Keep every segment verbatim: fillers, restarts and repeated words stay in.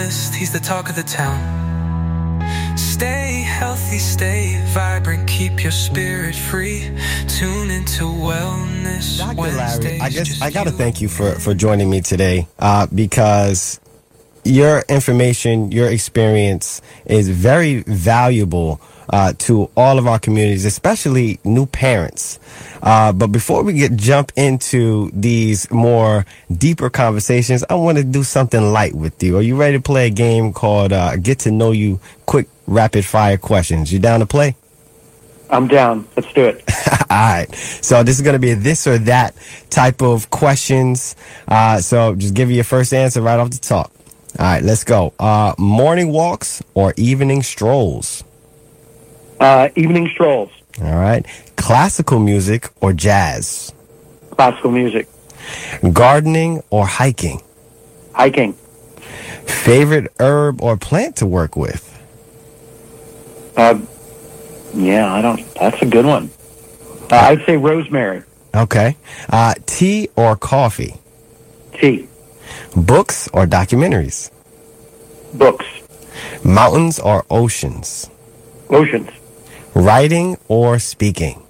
list, he's the talk of the town. Stay healthy, stay vibrant, keep your spirit free. Tune into Wellness Doctor Wednesdays. Larry, I guess just I got to you thank you and for, me. for joining me today uh, because your information, your experience is very valuable uh, to all of our communities, especially new parents. Uh, but before we get jump into these more deeper conversations, I want to do something light with you. Are you ready to play a game called uh, Get to Know You Quick Rapid Fire Questions? You down to play? I'm down. Let's do it. All right. So this is going to be a this or that type of questions. Uh, so just give you your first answer right off the top. All right, let's go. Uh, morning walks or evening strolls? Uh, evening strolls. All right. Classical music or jazz? Classical music. Gardening or hiking? Hiking. Favorite herb or plant to work with? Uh, yeah, I don't. That's a good one. Uh, I'd say rosemary. Okay. Uh, tea or coffee? Tea. Books or documentaries? Books. Mountains or oceans? Oceans. Writing or speaking?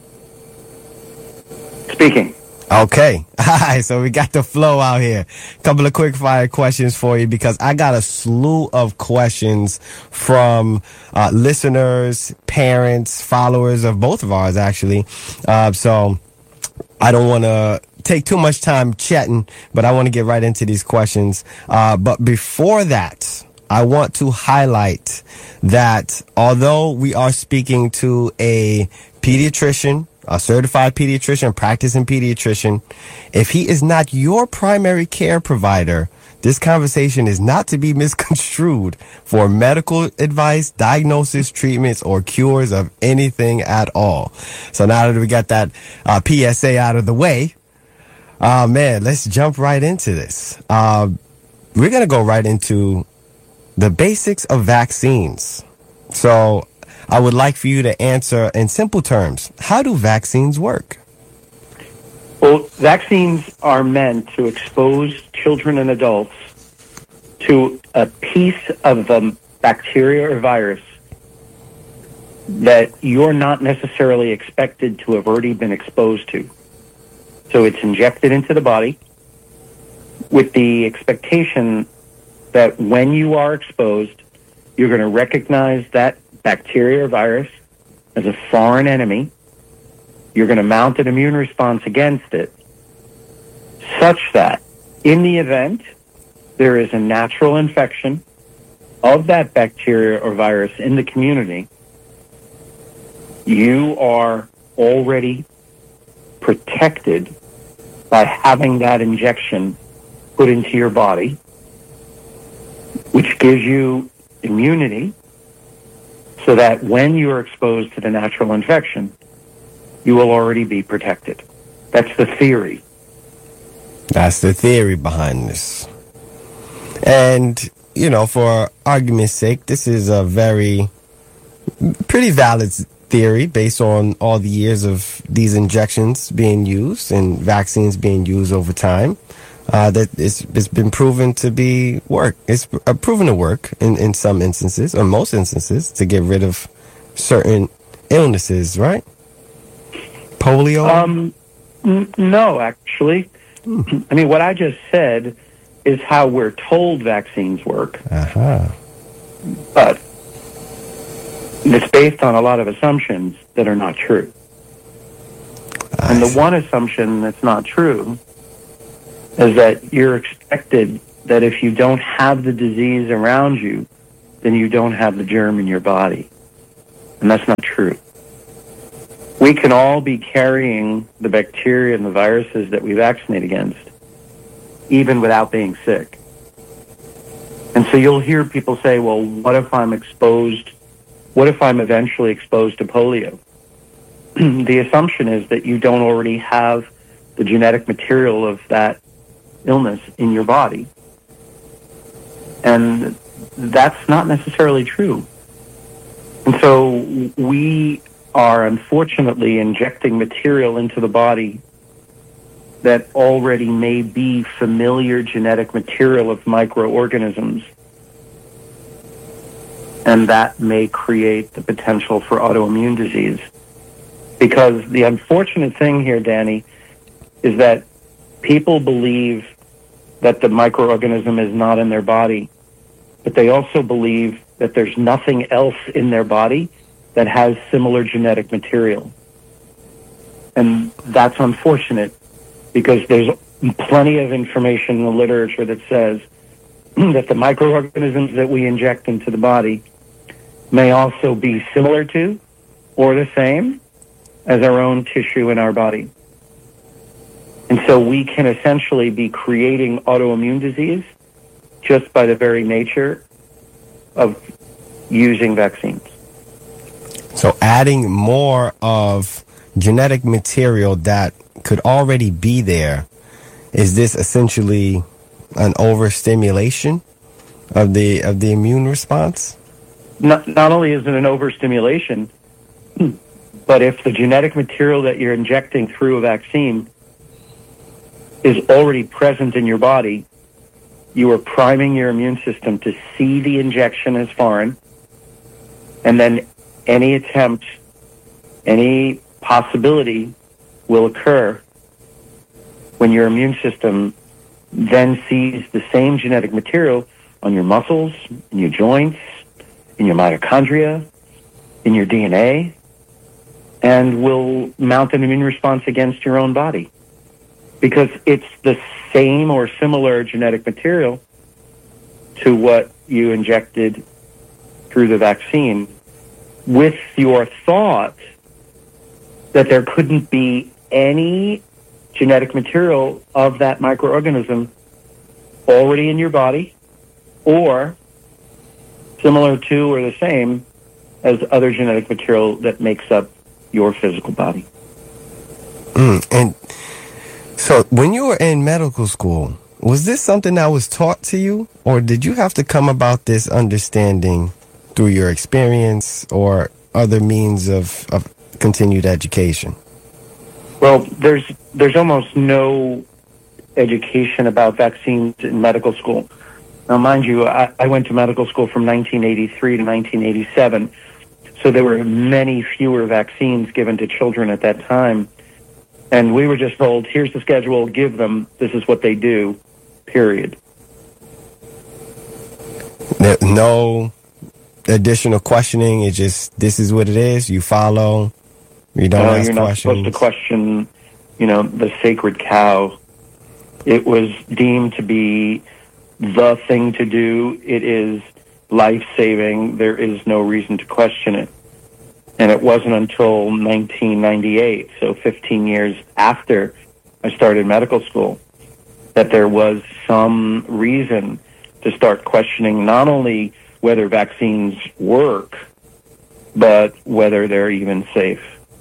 Speaking. Okay. All right. So we got the flow out here. Couple of quick fire questions for you because I got a slew of questions from uh, listeners, parents, followers of both of ours, actually. Uh, so I don't want to take too much time chatting, but I want to get right into these questions. Uh, but before that, I want to highlight that although we are speaking to a pediatrician, a certified pediatrician, practicing pediatrician, if he is not your primary care provider, this conversation is not to be misconstrued for medical advice, diagnosis, treatments, or cures of anything at all. So now that we got that uh, P S A out of the way, uh, man, let's jump right into this. Uh, we're going to go right into the basics of vaccines. So I would like for you to answer in simple terms. How do vaccines work? Well, vaccines are meant to expose children and adults to a piece of the bacteria or virus that you're not necessarily expected to have already been exposed to. So it's injected into the body with the expectation that when you are exposed, you're going to recognize that bacteria or virus as a foreign enemy. You're going to mount an immune response against it, such that in the event there is a natural infection of that bacteria or virus in the community, you are already protected by having that injection put into your body, which gives you immunity so that when you are exposed to the natural infection, you will already be protected. That's the theory. That's the theory behind this. And, you know, for argument's sake, this is a very pretty valid theory based on all the years of these injections being used and vaccines being used over time. Uh, that it's, it's been proven to be work. It's uh, proven to work in, in some instances, or most instances, to get rid of certain illnesses, right? Polio? Um, n- no, actually. Hmm. I mean, what I just said is how we're told vaccines work. Uh-huh. But it's based on a lot of assumptions that are not true. I and the see. one assumption that's not true is that you're expected that if you don't have the disease around you, then you don't have the germ in your body. And that's not true. We can all be carrying the bacteria and the viruses that we vaccinate against, even without being sick. And so you'll hear people say, well, what if I'm exposed, what if I'm eventually exposed to polio? The assumption is that you don't already have the genetic material of that illness in your body. And that's not necessarily true. And so we are unfortunately injecting material into the body that already may be familiar genetic material of microorganisms And that may create the potential for autoimmune disease. Because the unfortunate thing here, Danny, is that people believe that the microorganism is not in their body, but they also believe that there's nothing else in their body that has similar genetic material. And that's unfortunate, because there's plenty of information in the literature that says that the microorganisms that we inject into the body may also be similar to or the same as our own tissue in our body. And so we can essentially be creating autoimmune disease just by the very nature of using vaccines. So adding more of genetic material that could already be there, is this essentially an overstimulation of the of the immune response? Not, not only is it an overstimulation, but if the genetic material that you're injecting through a vaccine is already present in your body, you are priming your immune system to see the injection as foreign, and then any attempt, any possibility will occur when your immune system then sees the same genetic material on your muscles, in your joints, in your mitochondria, in your D N A, and will mount an immune response against your own body. Because it's the same or similar genetic material to what you injected through the vaccine, with your thought that there couldn't be any genetic material of that microorganism already in your body, or similar to or the same as other genetic material that makes up your physical body. Mm, and so when you were in medical school, was this something that was taught to you, or did you have to come about this understanding through your experience or other means of, of continued education? Well, there's there's almost no education about vaccines in medical school. Now, mind you, I, I went to medical school from nineteen eighty-three to nineteen eighty-seven, so there were many fewer vaccines given to children at that time. And we were just told, here's the schedule, give them, this is what they do, period. No additional questioning, it's just, this is what it is, you follow, you don't no, ask you're not questions. supposed to question, you know, the sacred cow. It was deemed to be the thing to do. It is life-saving. There is no reason to question it. And it wasn't until nineteen ninety-eight, so fifteen years after I started medical school, that there was some reason to start questioning not only whether vaccines work, but whether they're even safe.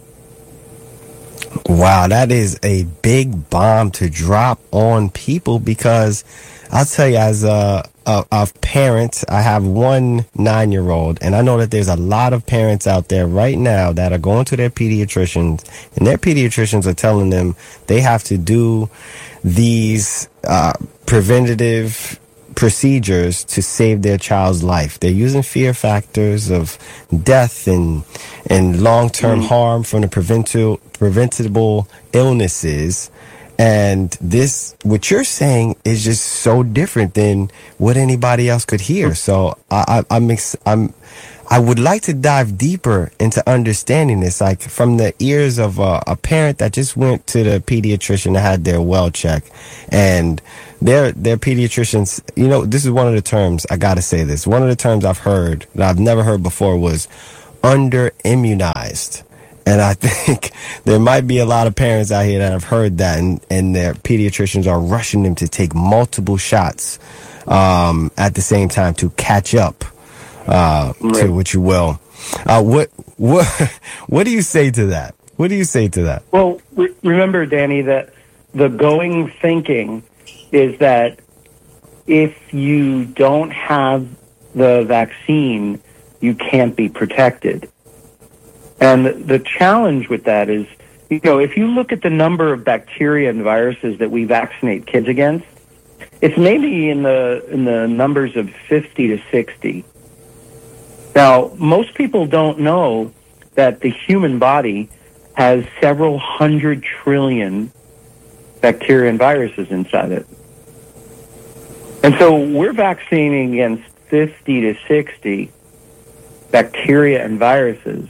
Wow, that is a big bomb to drop on people, because I'll tell you, as a, a, a parent, I have one nine-year-old, and I know that there's a lot of parents out there right now that are going to their pediatricians, and their pediatricians are telling them they have to do these uh, preventative procedures to save their child's life. They're using fear factors of death and and long-term mm. harm from the preventable preventable illnesses. And this, what you're saying, is just so different than what anybody else could hear. So I, I, I'm, ex- I'm, I would like to dive deeper into understanding this, like from the ears of a, a parent that just went to the pediatrician and had their well check, and their their pediatricians. You know, this is one of the terms, I gotta say this. One of the terms I've heard that I've never heard before was under immunized. And I think there might be a lot of parents out here that have heard that, and, and their pediatricians are rushing them to take multiple shots um, at the same time to catch up uh, right. to what you will. Uh, what what what do you say to that? What do you say to that? Well, re- remember, Danny, that the going thinking is that if you don't have the vaccine, you can't be protected. And the challenge with that is, you know, if you look at the number of bacteria and viruses that we vaccinate kids against, it's maybe in the in the numbers of fifty to sixty. Now, most people don't know that the human body has several hundred trillion bacteria and viruses inside it. And so we're vaccinating against fifty to sixty bacteria and viruses.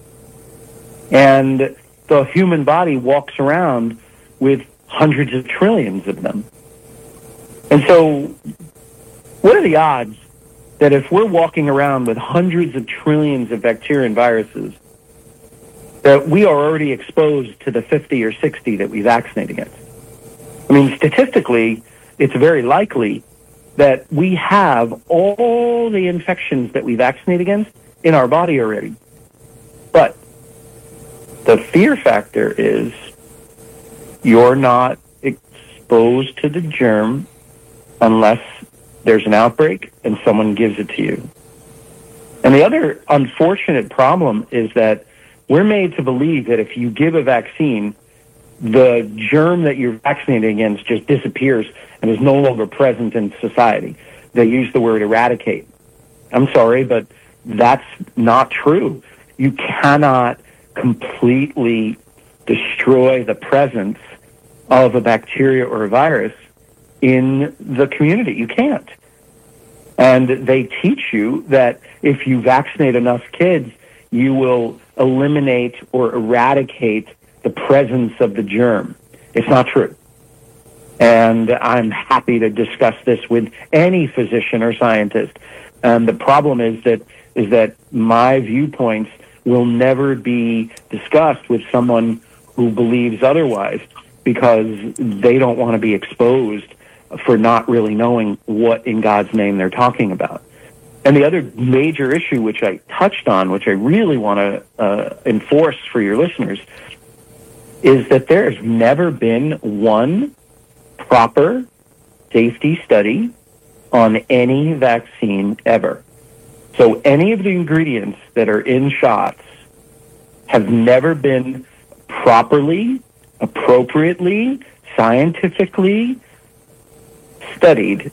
And the human body walks around with hundreds of trillions of them. And so what are the odds that if we're walking around with hundreds of trillions of bacteria and viruses, that we are already exposed to the fifty or sixty that we vaccinate against? I mean, statistically, it's very likely that we have all the infections that we vaccinate against in our body already. But the fear factor is you're not exposed to the germ unless there's an outbreak and someone gives it to you. And the other unfortunate problem is that we're made to believe that if you give a vaccine, the germ that you're vaccinating against just disappears and is no longer present in society. They use the word eradicate. I'm sorry, but that's not true. You cannot completely destroy the presence of a bacteria or a virus in the community. You can't. And they teach you that if you vaccinate enough kids, you will eliminate or eradicate the presence of the germ. It's not true. And I'm happy to discuss this with any physician or scientist. And the problem is that is that my viewpoints will never be discussed with someone who believes otherwise, because they don't want to be exposed for not really knowing what in God's name they're talking about. And the other major issue, which I touched on, which I really want to uh, enforce for your listeners, is that there has never been one proper safety study on any vaccine ever. So any of the ingredients that are in shots have never been properly, appropriately, scientifically studied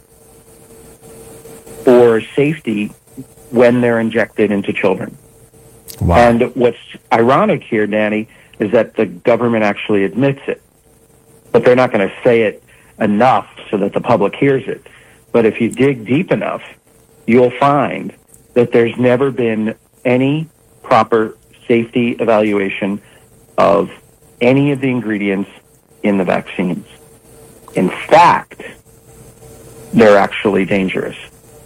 for safety when they're injected into children. Wow. And what's ironic here, Danny, is that the government actually admits it. But they're not going to say it enough so that the public hears it. But if you dig deep enough, you'll find that there's never been any proper safety evaluation of any of the ingredients in the vaccines. In fact, they're actually dangerous.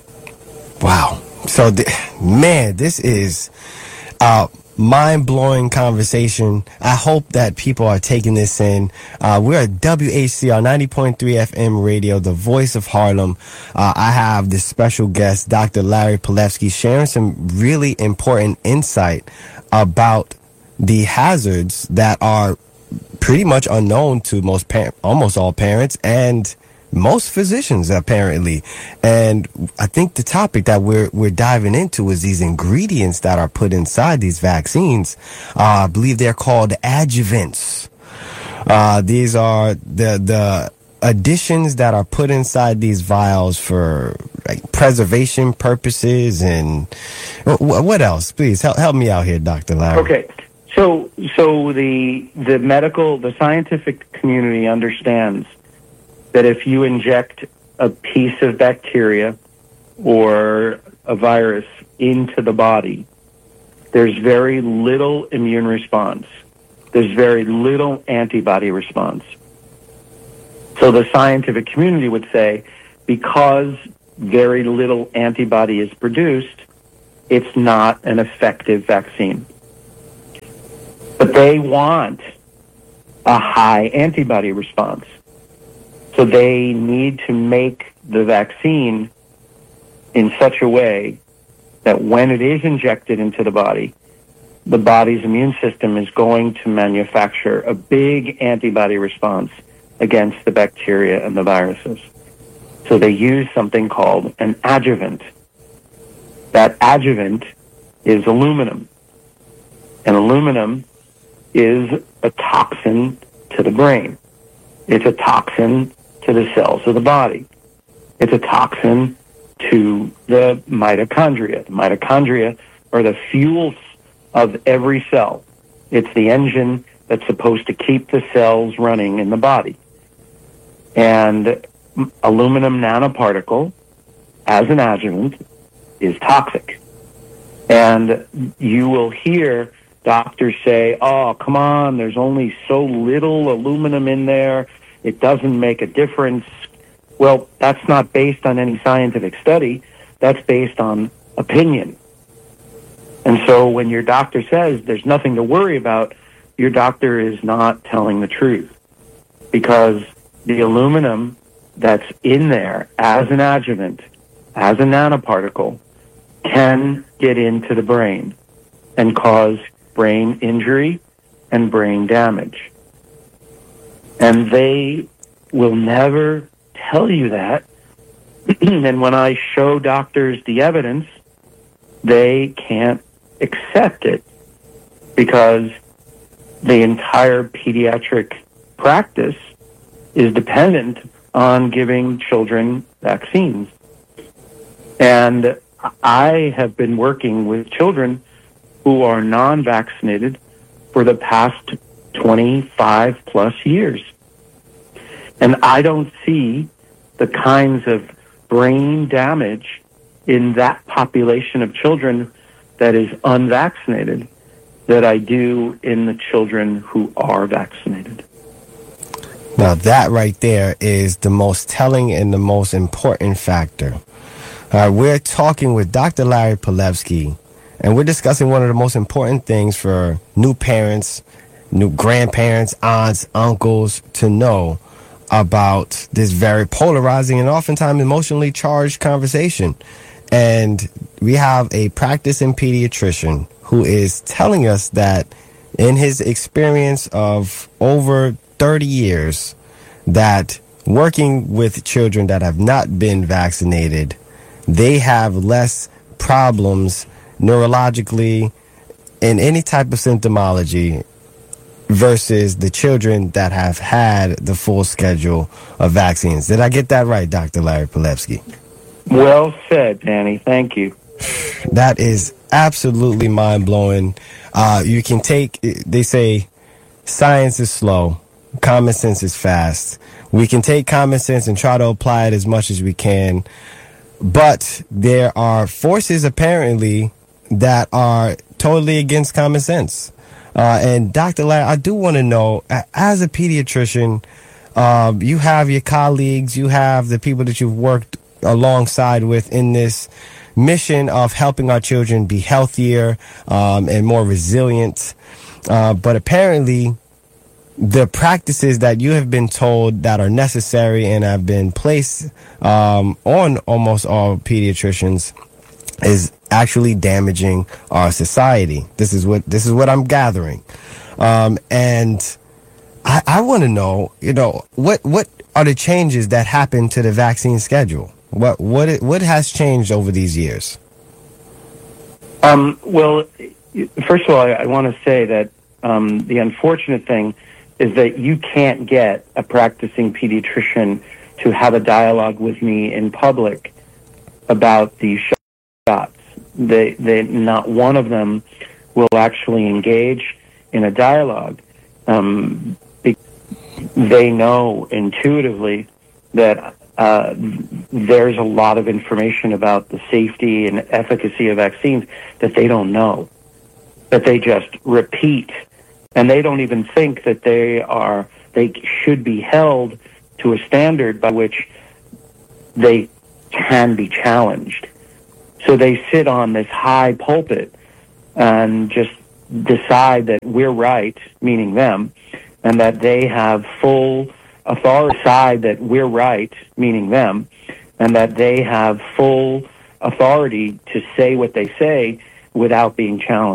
Wow. So, th- man, this is a mind-blowing conversation. I hope that people are taking this in. Uh, we're at W H C R ninety point three F M radio, the voice of Harlem. Uh, I have this special guest, Doctor Larry Palevsky, sharing some really important insight about the hazards that are pretty much unknown to most par- almost all parents and most physicians, apparently. And I think the topic that we're we're diving into is these ingredients that are put inside these vaccines. Uh, I believe they're called adjuvants. Uh, these are the the additions that are put inside these vials for like preservation purposes. And w- what else? Please help help me out here, Doctor Larry. Okay. So so the the medical, the scientific community understands that if you inject a piece of bacteria or a virus into the body, there's very little immune response. There's very little antibody response. So the scientific community would say, because very little antibody is produced, it's not an effective vaccine. But they want a high antibody response. So they need to make the vaccine in such a way that when it is injected into the body, the body's immune system is going to manufacture a big antibody response against the bacteria and the viruses. So they use something called an adjuvant. That adjuvant is aluminum. And aluminum is a toxin to the brain. It's a toxin to the cells of the body. It's a toxin to the mitochondria. The mitochondria are the fuel of every cell. It's the engine that's supposed to keep the cells running in the body. And aluminum nanoparticle, as an adjuvant, is toxic. And you will hear doctors say, oh, come on, there's only so little aluminum in there. It doesn't make a difference. Well, that's not based on any scientific study. That's based on opinion. And so when your doctor says there's nothing to worry about, your doctor is not telling the truth, because the aluminum that's in there as an adjuvant, as a nanoparticle, can get into the brain and cause brain injury and brain damage. And they will never tell you that. And when I show doctors the evidence, they can't accept it, because the entire pediatric practice is dependent on giving children vaccines. And I have been working with children who are non-vaccinated for the past twenty-five plus years. And I don't see the kinds of brain damage in that population of children that is unvaccinated that I do in the children who are vaccinated. Now that right there is the most telling and the most important factor. Uh, we're talking with Doctor Larry Pilevsky, and we're discussing one of the most important things for new parents, new grandparents, aunts, uncles to know about this very polarizing and oftentimes emotionally charged conversation. And we have a practicing pediatrician who is telling us that in his experience of over thirty years, that working with children that have not been vaccinated, they have less problems neurologically in any type of symptomology versus the children that have had the full schedule of vaccines. Did I get that right, Doctor Larry Pilevsky? Well said, Danny. Thank you. That is absolutely mind-blowing. Uh, you can take, they say, science is slow, common sense is fast. We can take common sense and try to apply it as much as we can, but there are forces apparently that are totally against common sense. Uh, and Doctor Larry, I do want to know, as a pediatrician, uh, you have your colleagues, you have the people that you've worked alongside with in this mission of helping our children be healthier um, and more resilient. Uh, but apparently, the practices that you have been told that are necessary and have been placed um, on almost all pediatricians is actually damaging our society. This is what this is what I'm gathering, um, and I, I want to know, you know, what what are the changes that happened to the vaccine schedule? What what it, what has changed over these years? Um, well, first of all, I, I want to say that um, the unfortunate thing is that you can't get a practicing pediatrician to have a dialogue with me in public about these shots. They, they, not one of them will actually engage in a dialogue. Um, they know intuitively that uh, there's a lot of information about the safety and efficacy of vaccines that they don't know, that they just repeat. And they don't even think that they are, they should be held to a standard by which they can be challenged. So they sit on this high pulpit and just decide that we're right, meaning them, and that they have full authority, decide that we're right, meaning them, and that they have full authority to say what they say without being challenged.